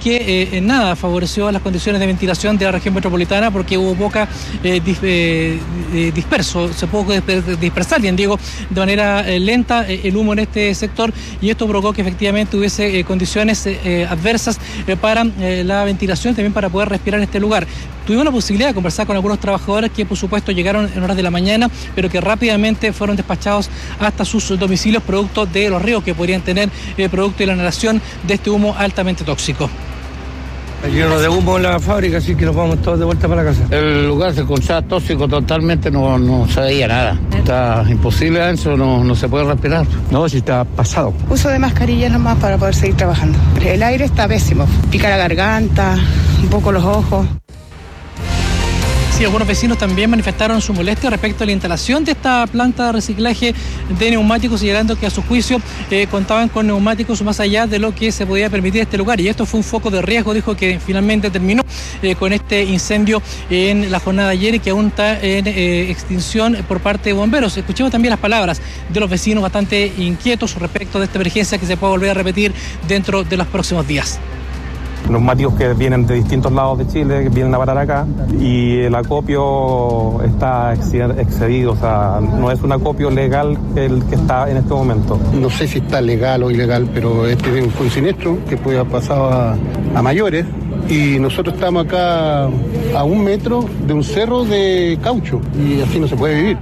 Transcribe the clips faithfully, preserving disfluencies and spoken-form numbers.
que eh, en nada favoreció las condiciones de ventilación de la región metropolitana, porque hubo poca eh, dis, eh, disperso, se pudo dispersar, bien digo, de manera eh, lenta eh, el humo en este sector, y esto provocó que efectivamente hubiese eh, condiciones eh, adversas eh, para eh, la ventilación, también para poder respirar en este lugar. Tuvimos la posibilidad de conversar con algunos trabajadores que por supuesto llegaron en horas de la mañana, pero que rápidamente fueron despachados hasta sus domicilios producto de los riesgos que podrían tener eh, producto de la inhalación de este humo altamente tóxico. Lleno de humo en la fábrica, así que nos vamos todos de vuelta para la casa. El lugar se encontraba tóxico totalmente, no, no se veía nada. Está imposible adentro, no, no se puede respirar. No, si está pasado. Uso de mascarillas nomás para poder seguir trabajando. El aire está pésimo, pica la garganta, un poco los ojos. Sí, algunos vecinos también manifestaron su molestia respecto a la instalación de esta planta de reciclaje de neumáticos, señalando que a su juicio eh, contaban con neumáticos más allá de lo que se podía permitir en este lugar. Y esto fue un foco de riesgo, dijo, que finalmente terminó eh, con este incendio en la jornada de ayer y que aún está en eh, extinción por parte de bomberos. Escuchemos también las palabras de los vecinos bastante inquietos respecto de esta emergencia que se puede volver a repetir dentro de los próximos días. Neumáticos que vienen de distintos lados de Chile, que vienen a parar acá, y el acopio está excedido, o sea, no es un acopio legal el que está en este momento. No sé si está legal o ilegal, pero este es un siniestro que puede haber pasado a, a mayores, y nosotros estamos acá a un metro de un cerro de caucho, y así no se puede vivir.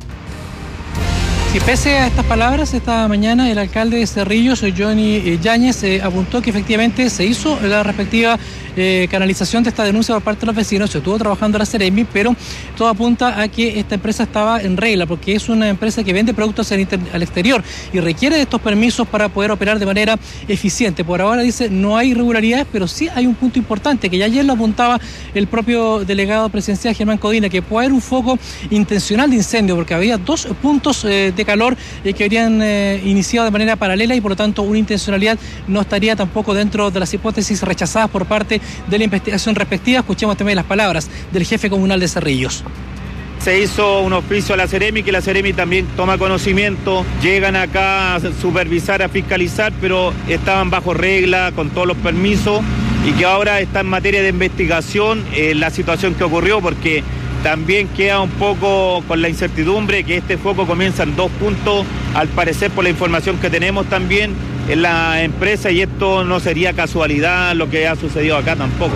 Y pese a estas palabras, esta mañana el alcalde de Cerrillos, Johnny Yáñez, eh, apuntó que efectivamente se hizo la respectiva eh, canalización de esta denuncia por parte de los vecinos. Se estuvo trabajando la Seremi, pero todo apunta a que esta empresa estaba en regla, porque es una empresa que vende productos al, inter al exterior y requiere de estos permisos para poder operar de manera eficiente. Por ahora, dice, no hay irregularidades, pero sí hay un punto importante, que ya ayer lo apuntaba el propio delegado presidencial, Germán Codina, que puede haber un foco intencional de incendio, porque había dos puntos eh, de calor eh, que habrían eh, iniciado de manera paralela, y por lo tanto una intencionalidad no estaría tampoco dentro de las hipótesis rechazadas por parte de la investigación respectiva. Escuchemos también las palabras del jefe comunal de Cerrillos. Se hizo un oficio a la Seremi, que la Seremi también toma conocimiento, llegan acá a supervisar, a fiscalizar, pero estaban bajo regla, con todos los permisos, y que ahora está en materia de investigación eh, la situación que ocurrió, porque también queda un poco con la incertidumbre que este foco comienza en dos puntos, al parecer por la información que tenemos también en la empresa, y esto no sería casualidad lo que ha sucedido acá tampoco.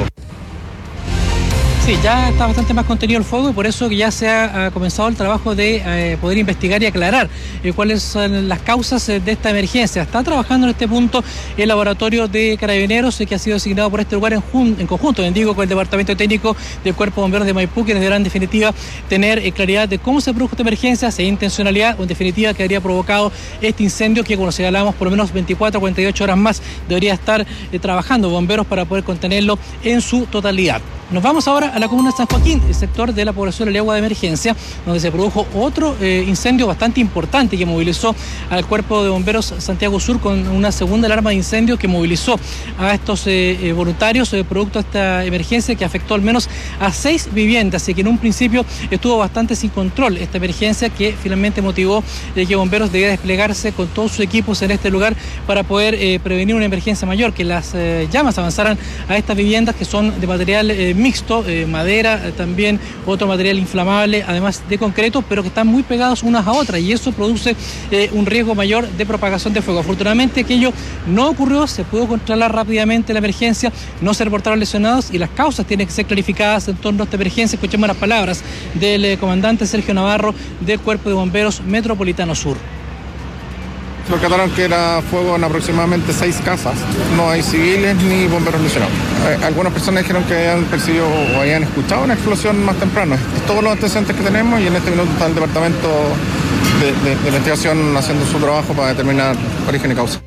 Sí, ya está bastante más contenido el fuego, y por eso que ya se ha, ha comenzado el trabajo de eh, poder investigar y aclarar eh, cuáles son las causas eh, de esta emergencia. Está trabajando en este punto el laboratorio de Carabineros, eh, que ha sido asignado por este lugar en, en conjunto, en digo, con el Departamento Técnico del Cuerpo de Bomberos de Maipú, quienes deberán en definitiva tener eh, claridad de cómo se produjo esta emergencia, si hay intencionalidad o en definitiva que habría provocado este incendio, que como señalábamos, por lo menos veinticuatro a cuarenta y ocho horas más debería estar eh, trabajando bomberos para poder contenerlo en su totalidad. Nos vamos ahora a la comuna de San Joaquín, el sector de la población del agua de emergencia, donde se produjo otro eh, incendio bastante importante que movilizó al Cuerpo de Bomberos Santiago Sur, con una segunda alarma de incendio que movilizó a estos eh, eh, voluntarios eh, producto de esta emergencia, que afectó al menos a seis viviendas, y que en un principio estuvo bastante sin control esta emergencia, que finalmente motivó eh, que Bomberos debía desplegarse con todos sus equipos en este lugar para poder eh, prevenir una emergencia mayor, que las eh, llamas avanzaran a estas viviendas, que son de material eh, mixto, eh, madera, eh, también otro material inflamable, además de concreto, pero que están muy pegados unas a otras, y eso produce eh, un riesgo mayor de propagación de fuego. Afortunadamente aquello no ocurrió, se pudo controlar rápidamente la emergencia, no se reportaron lesionados, y las causas tienen que ser clarificadas en torno a esta emergencia. Escuchemos las palabras del eh, comandante Sergio Navarro del Cuerpo de Bomberos Metropolitano Sur. Rescataron que era fuego en aproximadamente seis casas. No hay civiles ni bomberos lesionados. Eh, algunas personas dijeron que habían percibido o habían escuchado una explosión más temprano. Es todos los antecedentes que tenemos, y en este minuto está el departamento de, de, de investigación haciendo su trabajo para determinar origen y causa.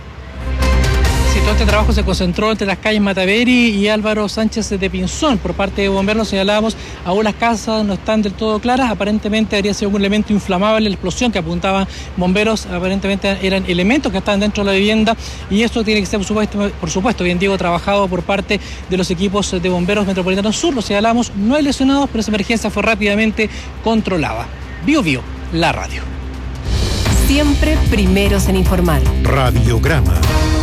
Todo este trabajo se concentró entre las calles Mataveri y Álvaro Sánchez de Pinzón. Por parte de bomberos señalábamos, aún las casas no están del todo claras. Aparentemente habría sido un elemento inflamable la explosión que apuntaban bomberos. Aparentemente eran elementos que estaban dentro de la vivienda, y esto tiene que ser, por supuesto, por supuesto bien digo, trabajado por parte de los equipos de bomberos Metropolitanos Sur. Lo señalamos, no hay lesionados, pero esa emergencia fue rápidamente controlada. Bio Bio, la radio. Siempre primeros en informar. Radiograma.